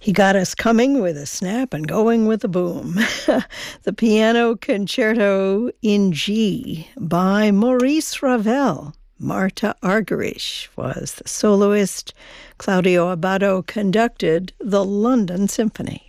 He got us coming with a snap and going with a boom. The Piano Concerto in G by Maurice Ravel. Marta Argerich was the soloist. Claudio Abbado conducted the London Symphony.